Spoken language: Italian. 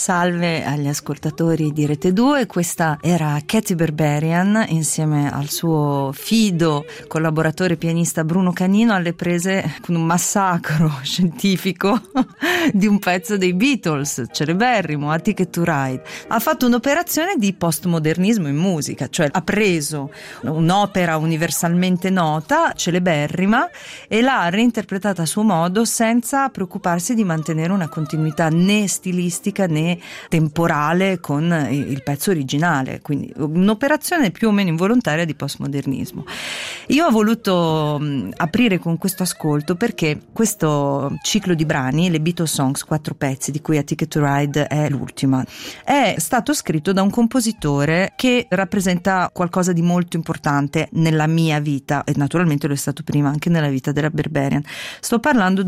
Salve agli ascoltatori di Rete 2, questa era Katy Berberian insieme al suo fido collaboratore pianista Bruno Canino alle prese con un massacro scientifico di un pezzo dei Beatles, celeberrimo, A Ticket to Ride. Ha fatto un'operazione di postmodernismo in musica, cioè ha preso un'opera universalmente nota, celeberrima, e l'ha reinterpretata a suo modo senza preoccuparsi di mantenere una continuità né stilistica né temporale con il pezzo originale, quindi un'operazione più o meno involontaria di postmodernismo. Io ho voluto aprire con questo ascolto perché questo ciclo di brani, le Beatles Songs, 4 pezzi, di cui A Ticket to Ride è l'ultima, è stato scritto da un compositore che rappresenta qualcosa di molto importante nella mia vita, e naturalmente lo è stato prima anche nella vita della Berberian. Sto parlando